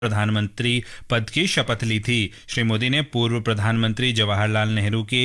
प्रधानमंत्री पद की शपथ ली थी। श्री मोदी ने पूर्व प्रधानमंत्री जवाहरलाल नेहरू के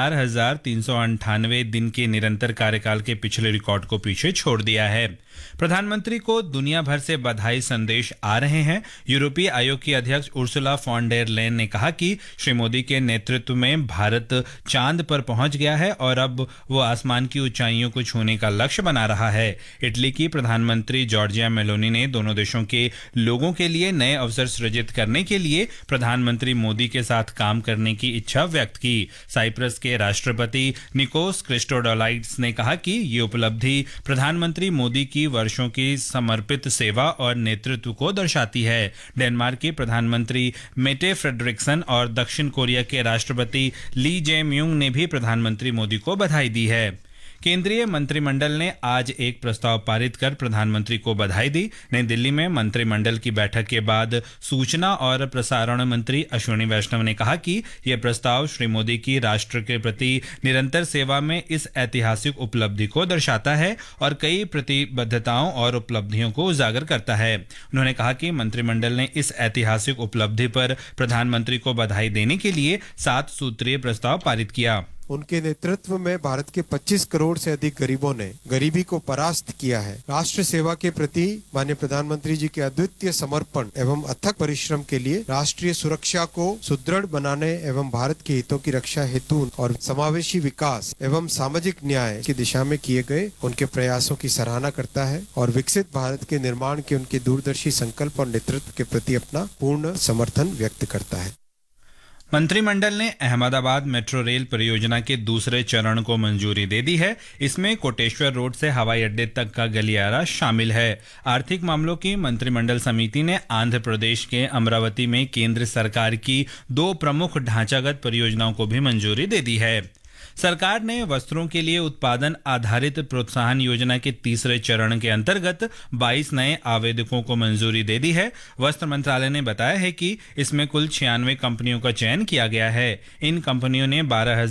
4,398 दिन के निरंतर कार्यकाल के पिछले रिकॉर्ड को पीछे छोड़ दिया है। प्रधानमंत्री को दुनिया भर से बधाई संदेश आ रहे हैं। यूरोपीय आयोग की अध्यक्ष उर्सुला फॉन डेर लेyen ने कहा कि श्री मोदी के नेतृत्व में भारत चांद पर पहुंच गया है और अब वो आसमान की ऊंचाइयों को छूने का लक्ष्य बना रहा है। इटली की प्रधानमंत्री जॉर्जिया मेलोनी ने दोनों देशों के लोगों के लिए नए अवसर सृजित करने के लिए प्रधानमंत्री मोदी के साथ काम करने की इच्छा व्यक्त की। साइप्रस के राष्ट्रपति निकोस क्रिस्टोडोलाइड्स ने कहा कि ये उपलब्धि प्रधानमंत्री मोदी की वर्षों की समर्पित सेवा और नेतृत्व को दर्शाती है। डेनमार्क के प्रधानमंत्री मेटे फ्रेडरिक्सन और दक्षिण कोरिया के राष्ट्रपति ली जे म्यूंग ने भी प्रधानमंत्री मोदी को बधाई दी है। केंद्रीय मंत्रिमंडल ने आज एक प्रस्ताव पारित कर प्रधानमंत्री को बधाई दी। नई दिल्ली में मंत्रिमंडल की बैठक के बाद सूचना और प्रसारण मंत्री अश्विनी वैष्णव ने कहा कि यह प्रस्ताव श्री मोदी की राष्ट्र के प्रति निरंतर सेवा में इस ऐतिहासिक उपलब्धि को दर्शाता है और कई प्रतिबद्धताओं और उपलब्धियों को उजागर करता है। उन्होंने कहा कि मंत्रिमंडल ने इस ऐतिहासिक उपलब्धि पर प्रधानमंत्री को बधाई देने के लिए 7 सूत्रीय प्रस्ताव पारित किया। उनके नेतृत्व में भारत के 25 करोड़ से अधिक गरीबों ने गरीबी को परास्त किया है। राष्ट्र सेवा के प्रति माननीय प्रधानमंत्री जी के अद्वितीय समर्पण एवं अथक परिश्रम के लिए राष्ट्रीय सुरक्षा को सुदृढ़ बनाने एवं भारत के हितों की रक्षा हेतु और समावेशी विकास एवं सामाजिक न्याय की दिशा में किए गए उनके प्रयासों की सराहना करता है और विकसित भारत के निर्माण के उनके दूरदर्शी संकल्प और नेतृत्व के प्रति अपना पूर्ण समर्थन व्यक्त करता है। मंत्रिमंडल ने अहमदाबाद मेट्रो रेल परियोजना के दूसरे चरण को मंजूरी दे दी है। इसमें कोटेश्वर रोड से हवाई अड्डे तक का गलियारा शामिल है। आर्थिक मामलों की मंत्रिमंडल समिति ने आंध्र प्रदेश के अमरावती में केंद्र सरकार की 2 प्रमुख ढांचागत परियोजनाओं को भी मंजूरी दे दी है। सरकार ने वस्त्रों के लिए उत्पादन आधारित प्रोत्साहन योजना के तीसरे चरण के अंतर्गत 22 नए आवेदकों को मंजूरी दे दी है। वस्त्र मंत्रालय ने बताया है कि इसमें कुल 96 कंपनियों का चयन किया गया है। इन कंपनियों ने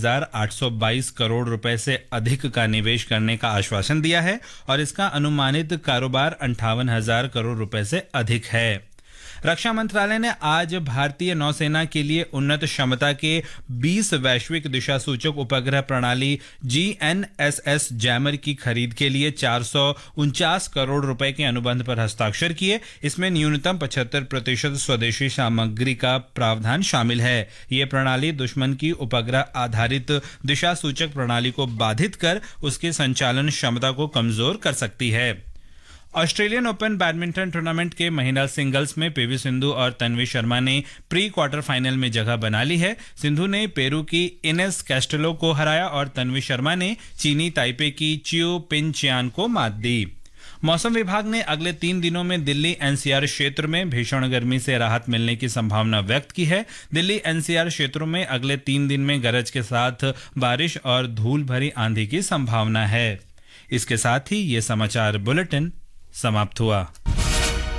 12,822 करोड़ रुपए से अधिक का निवेश करने का आश्वासन दिया है और इसका अनुमानित कारोबार 58,000 करोड़ रुपए से अधिक है। रक्षा मंत्रालय ने आज भारतीय नौसेना के लिए उन्नत क्षमता के 20 वैश्विक दिशा सूचक उपग्रह प्रणाली GNSS जैमर की खरीद के लिए 449 करोड़ रुपए के अनुबंध पर हस्ताक्षर किए। इसमें न्यूनतम 75% स्वदेशी सामग्री का प्रावधान शामिल है। ये प्रणाली दुश्मन की उपग्रह आधारित दिशा सूचक प्रणाली को बाधित कर उसकी संचालन क्षमता को कमजोर कर सकती है। ऑस्ट्रेलियन ओपन बैडमिंटन टूर्नामेंट के महिला सिंगल्स में पीवी सिंधु और तन्वी शर्मा ने प्री क्वार्टर फाइनल में जगह बना ली है। सिंधु ने पेरू की इनेस कैस्टेलो को हराया और तन्वी शर्मा ने चीनी ताइपे की चियो पिनचियान को मात दी। मौसम विभाग ने अगले 3 दिनों में दिल्ली एनसीआर क्षेत्र में भीषण गर्मी से राहत मिलने की संभावना व्यक्त की है। दिल्ली एनसीआर क्षेत्रों में अगले 3 दिन में गरज के साथ बारिश और धूल भरी आंधी की संभावना है। इसके साथ ही ये समाचार बुलेटिन समाप्त हुआ।